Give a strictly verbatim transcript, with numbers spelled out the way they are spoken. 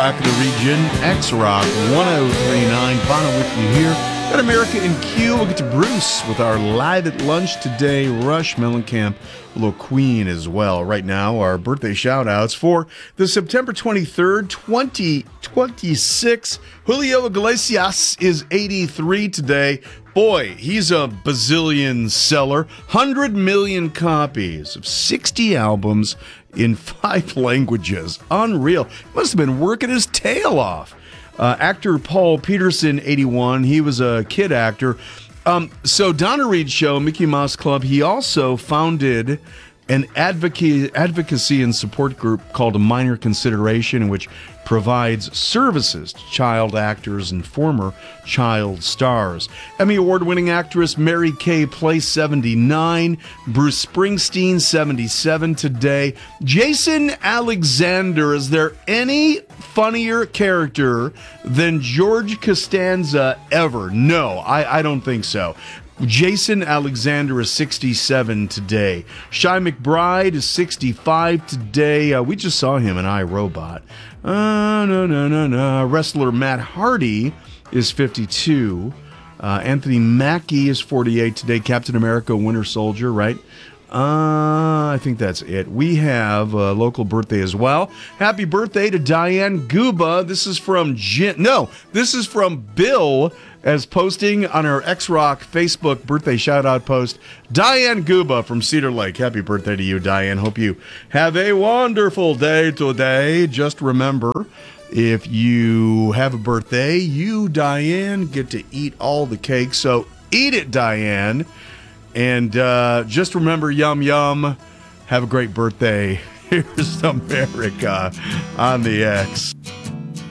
Rock of the region, X-Rock one oh three point nine. Bono with you here. Got America in Q. We'll get to Bruce with our Live at Lunch today. Rush Mellencamp, a little Queen as well. Right now, our birthday shout-outs for the September twenty-third, twenty twenty-six. Julio Iglesias is eighty-three today. Boy, he's a bazillion seller. one hundred million copies of sixty albums in five languages. Unreal. Must have been working his tail off. Uh, actor Paul Peterson, eighty-one. He was a kid actor. Um, so Donna Reed Show, Mickey Mouse Club, he also founded an advocacy, advocacy and support group called A Minor Consideration, which provides services to child actors and former child stars. Emmy Award-winning actress Mary Kay Place, seventy-nine. Bruce Springsteen, seventy-seven today. Jason Alexander, is there any funnier character than George Costanza ever? No, I, I don't think so. Jason Alexander is sixty-seven today. Shy McBride is sixty-five today. Uh, we just saw him in iRobot. Uh, no, no, no, no. Wrestler Matt Hardy is fifty-two. Uh, Anthony Mackie is forty-eight today. Captain America, Winter Soldier, right? Uh, I think that's it. We have a local birthday as well. Happy birthday to Diane Guba. This is from Jin. No, this is from Bill, as posting on our X-Rock Facebook birthday shout-out post. Diane Guba from Cedar Lake. Happy birthday to you, Diane. Hope you have a wonderful day today. Just remember, if you have a birthday, you, Diane, get to eat all the cake. So eat it, Diane. And uh, just remember, yum, yum. Have a great birthday. Here's America on the X.